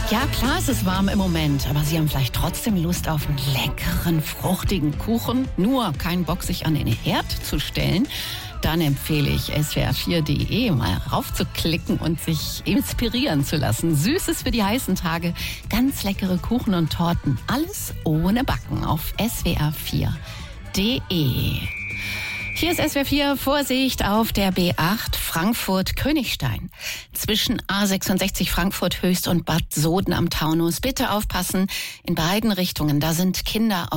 Ja, klar, es ist warm im Moment, aber Sie haben vielleicht trotzdem Lust auf einen leckeren, fruchtigen Kuchen. Nur keinen Bock, sich an den Herd zu stellen. Dann empfehle ich swr4.de mal raufzuklicken und sich inspirieren zu lassen. Süßes für die heißen Tage, ganz leckere Kuchen und Torten. Alles ohne Backen auf swr4.de. Hier ist SWR4, Vorsicht auf der B8 Frankfurt-Königstein. Zwischen A66 Frankfurt Höchst und Bad Soden am Taunus. Bitte aufpassen, in beiden Richtungen, da sind Kinder auf